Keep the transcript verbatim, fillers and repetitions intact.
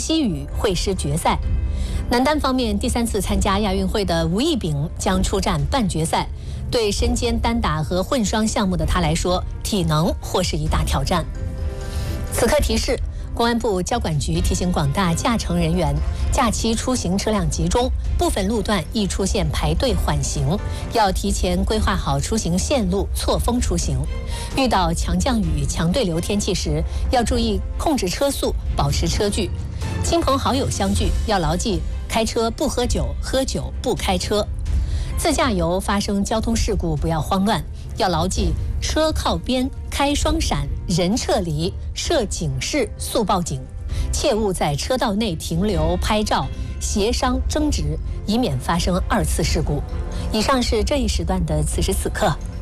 希宇会师决赛。男单方面，第三次参加亚运会的吴亦丙将出战半决赛。对身兼单打和混双项目的他来说，体能或是一大挑战。此刻提示：公安部交管局提醒广大驾乘人员，假期出行车辆集中，部分路段易出现排队缓行，要提前规划好出行线路，错峰出行。遇到强降雨、强对流天气时，要注意控制车速，保持车距。亲朋好友相聚，要牢记开车不喝酒，喝酒不开车。自驾游发生交通事故不要慌乱，要牢记车靠边、开双闪、人撤离、设警示、速报警，切勿在车道内停留、拍照、协商、争执，以免发生二次事故。以上是这一时段的此时此刻。